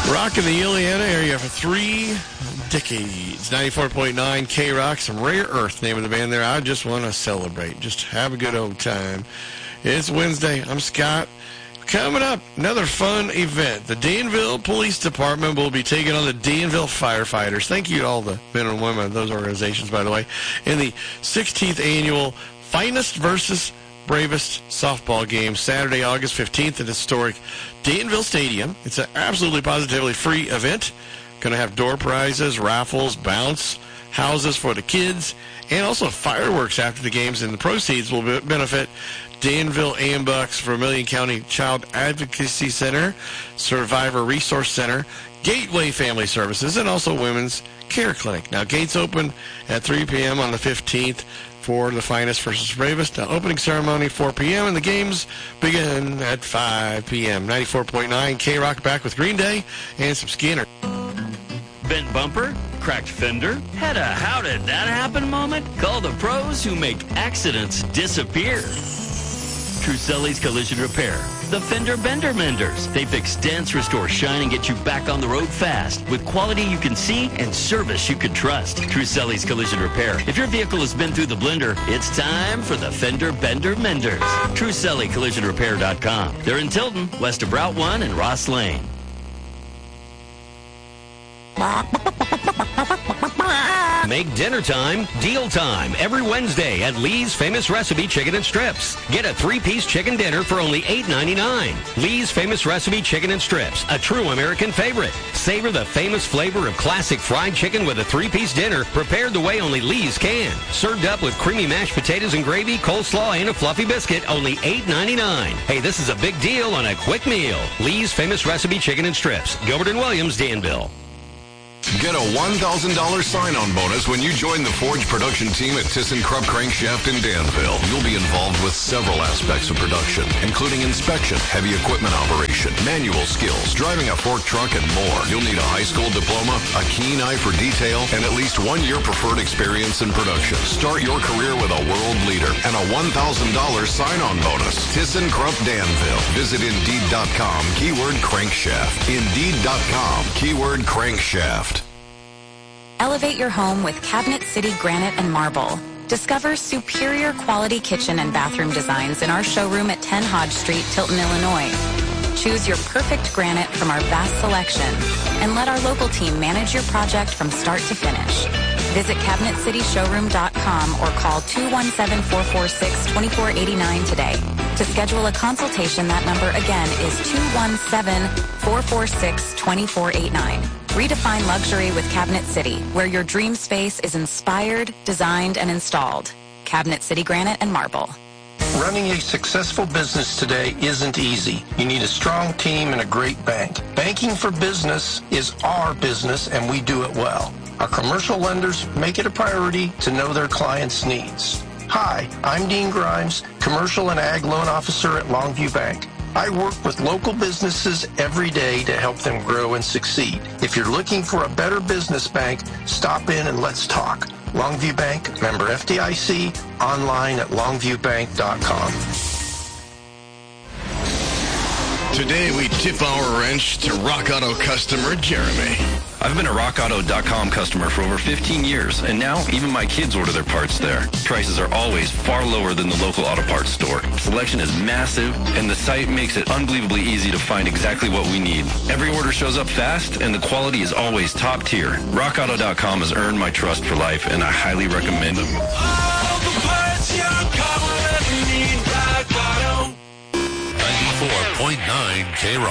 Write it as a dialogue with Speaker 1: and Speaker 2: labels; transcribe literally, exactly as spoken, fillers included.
Speaker 1: Rock in the Ileana area for three decades. ninety-four point nine K-Rock, some Rare Earth, name of the band there. I just want to celebrate. Just have a good old time. It's Wednesday. I'm Scott. Coming up, another fun event. The Danville Police Department will be taking on the Danville Firefighters. Thank you to all the men and women of those organizations, by the way, in the sixteenth annual Finest versus Bravest softball game, Saturday, August fifteenth at historic Danville Stadium. It's an absolutely positively free event. Going to have door prizes, raffles, bounce houses for the kids, and also fireworks after the games, and the proceeds will be- benefit Danville Ambucks, Vermilion County Child Advocacy Center, Survivor Resource Center, Gateway Family Services, and also Women's Care Clinic. Now, gates open at three p.m. on the fifteenth for the Finest versus Bravest. Now, opening ceremony four p.m. and the games begin at five p.m. ninety-four point nine K-Rock back with Green Day and some Skinner.
Speaker 2: Bent bumper? Cracked fender? Had a how did that happen moment? Call the pros who make accidents disappear. Truselli's Collision Repair. The Fender Bender Menders. They fix dents, restore shine, and get you back on the road fast with quality you can see and service you can trust. Truselli's Collision Repair. If your vehicle has been through the blender, it's time for the Fender Bender Menders. Truselli Collision Repair dot com. They're in Tilton, west of Route one and Ross Lane.
Speaker 3: Make dinner time deal time every Wednesday at Lee's Famous Recipe Chicken and Strips. Get a three-piece chicken dinner for only eight ninety-nine. Lee's Famous Recipe Chicken and Strips, a true American favorite. Savor the famous flavor of classic fried chicken with a three-piece dinner prepared the way only Lee's can. Served up with creamy mashed potatoes and gravy, coleslaw, and a fluffy biscuit, only eight ninety-nine. Hey, this is a big deal on a quick meal. Lee's Famous Recipe Chicken and Strips, Gilbert and Williams, Danville.
Speaker 4: Get a one thousand dollars sign-on bonus when you join the Forge production team at ThyssenKrupp Crankshaft in Danville. You'll be involved with several aspects of production, including inspection, heavy equipment operation, manual skills, driving a fork truck, and more. You'll need a high school diploma, a keen eye for detail, and at least one year preferred experience in production. Start your career with a world leader and a one thousand dollars sign-on bonus. ThyssenKrupp Danville. Visit Indeed dot com, keyword crankshaft. Indeed dot com, keyword crankshaft.
Speaker 5: Elevate your home with Cabinet City Granite and Marble. Discover superior quality kitchen and bathroom designs in our showroom at ten Hodge Street, Tilton, Illinois. Choose your perfect granite from our vast selection and let our local team manage your project from start to finish. Visit cabinet city showroom dot com or call two one seven, four four six, two four eight nine today. To schedule a consultation, that number again is two one seven, four four six, two four eight nine. Redefine luxury with Cabinet City, where your dream space is inspired, designed, and installed. Cabinet City Granite and Marble.
Speaker 6: Running a successful business today isn't easy. You need a strong team and a great bank. Banking for business is our business, and we do it well. Our commercial lenders make it a priority to know their clients' needs. Hi, I'm Dean Grimes, Commercial and Ag Loan Officer at Longview Bank. I work with local businesses every day to help them grow and succeed. If you're looking for a better business bank, stop in and let's talk. Longview Bank, member F D I C, online at longview bank dot com.
Speaker 1: Today we tip our wrench to Rock Auto customer Jeremy.
Speaker 7: I've been a rock auto dot com customer for over fifteen years, and now even my kids order their parts there. Prices are always far lower than the local auto parts store. Selection is massive, and the site makes it unbelievably easy to find exactly what we need. Every order shows up fast, and the quality is always top tier. rock auto dot com has earned my trust for life, and I highly recommend them.
Speaker 8: All the parts your car will ever need, Rock Auto.
Speaker 9: ninety-four point nine K-Rock.